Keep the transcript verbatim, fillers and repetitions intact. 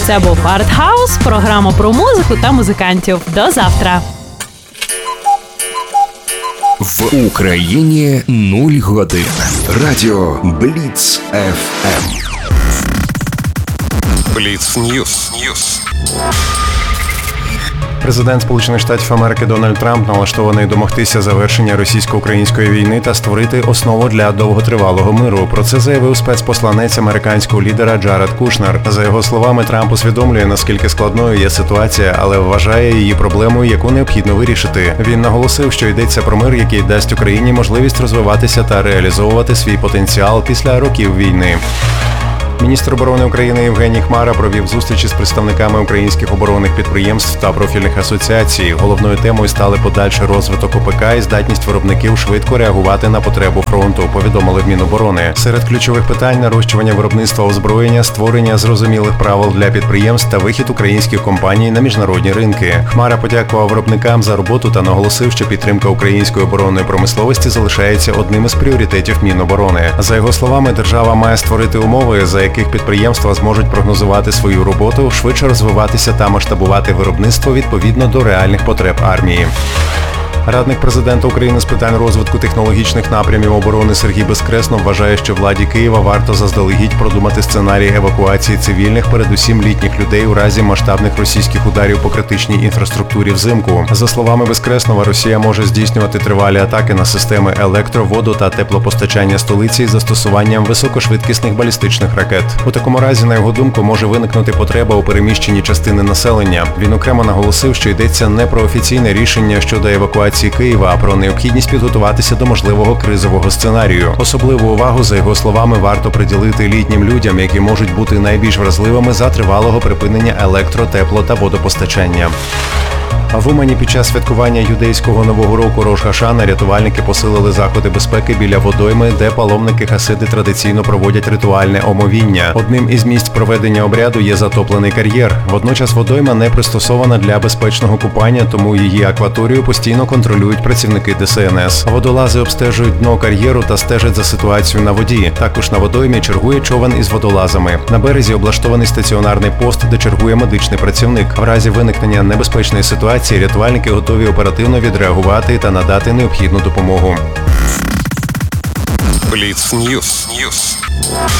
Це був Артхаус, програма про музику та музикантів. До завтра. В Україні нуль годин. Радіо Бліц еф ем. Бліц Ньюс. Президент Сполучених Штатів Америки Дональд Трамп налаштований домогтися завершення російсько-української війни та створити основу для довготривалого миру. Про це заявив спецпосланець американського лідера Джаред Кушнер. За його словами, Трамп усвідомлює, наскільки складною є ситуація, але вважає її проблемою, яку необхідно вирішити. Він наголосив, що йдеться про мир, який дасть Україні можливість розвиватися та реалізовувати свій потенціал після років війни. Міністр оборони України Євгеній Хмара провів зустрічі з представниками українських оборонних підприємств та профільних асоціацій. Головною темою стали подальший розвиток ОПК і здатність виробників швидко реагувати на потребу фронту, повідомили в Міноборони. Серед ключових питань – нарощування виробництва озброєння, створення зрозумілих правил для підприємств та вихід українських компаній на міжнародні ринки. Хмара подякував виробникам за роботу та наголосив, що підтримка української оборонної промисловості залишається одним із пріоритетів Міноборони. За його словами, держава має створити умови, за яких підприємства зможуть прогнозувати свою роботу, швидше розвиватися та масштабувати виробництво відповідно до реальних потреб армії. Радник президента України з питань розвитку технологічних напрямів оборони Сергій Безкреснов вважає, що владі Києва варто заздалегідь продумати сценарій евакуації цивільних, передусім літніх людей, у разі масштабних російських ударів по критичній інфраструктурі взимку. За словами Безкреснова, Росія може здійснювати тривалі атаки на системи електро-, воду та теплопостачання столиці із застосуванням високошвидкісних балістичних ракет. У такому разі, на його думку, може виникнути потреба у переміщенні частини населення. Він окремо наголосив, що йдеться не про офіційне рішення щодо евакуації Києва, а про необхідність підготуватися до можливого кризового сценарію. Особливу увагу, за його словами, варто приділити літнім людям, які можуть бути найбільш вразливими за тривалого припинення електро-, тепло- та водопостачання. А в Умані під час святкування юдейського нового року Рош Гашана рятувальники посилили заходи безпеки біля водойми, де паломники хасиди традиційно проводять ритуальне омовіння. Одним із місць проведення обряду є затоплений кар'єр. Водночас водойма не пристосована для безпечного купання, тому її акваторію постійно контролюють працівники Де Се Ен Ес. Водолази обстежують дно кар'єру та стежать за ситуацією на воді. Також на водоймі чергує човен із водолазами. На березі облаштований стаціонарний пост, де чергує медичний працівник. В разі виникнення небезпечної ситуації рятувальники готові оперативно відреагувати та надати необхідну допомогу. Бліц Ньюс.